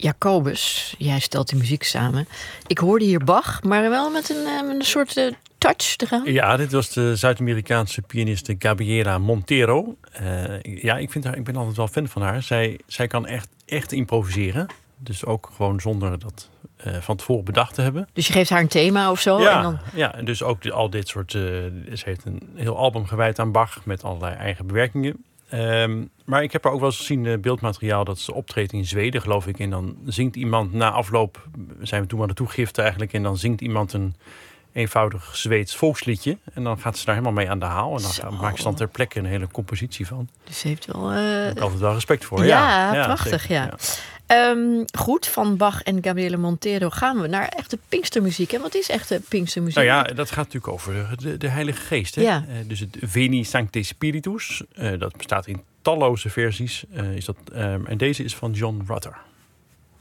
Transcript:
Jacobus, jij stelt die muziek samen. Ik hoorde hier Bach, maar wel met een soort touch eraan. Ja, dit was de Zuid-Amerikaanse pianiste Gabriela Montero. Ik ben altijd wel fan van haar. Zij kan echt improviseren. Dus ook gewoon zonder dat van tevoren bedacht te hebben. Dus je geeft haar een thema of zo? Ja, en dan... en dus ook al dit soort... ze heeft een heel album gewijd aan Bach met allerlei eigen bewerkingen. Maar ik heb er ook wel eens gezien beeldmateriaal dat ze optreedt in Zweden, geloof ik. En dan zingt iemand na afloop, zijn we toen aan de toegift eigenlijk. En dan zingt iemand een eenvoudig Zweeds volksliedje. En dan gaat ze daar helemaal mee aan de haal. En dan maakt ze dan ter plekke een hele compositie van. Dus ze heeft wel... Daar heb ik altijd wel respect voor. Ja, prachtig, zeker, ja. Goed, van Bach en Gabriela Montero gaan we naar echte Pinkstermuziek. En wat is echte Pinkstermuziek? Nou ja, dat gaat natuurlijk over de Heilige Geest. Hè? Ja. Dus het Veni Sancte Spiritus. Dat bestaat in talloze versies. En deze is van John Rutter.